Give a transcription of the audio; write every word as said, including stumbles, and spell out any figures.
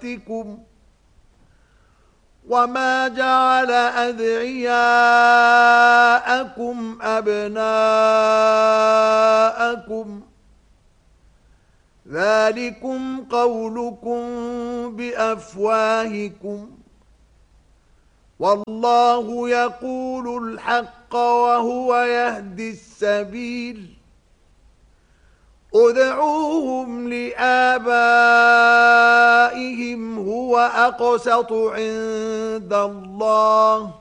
أمهاتكم وما جعل أدعياءكم أبناءكم ذلكم قولكم بأفواهكم والله يقول الحق وهو يهدي السبيل ادعوهم لآبائهم هو أقسط عند الله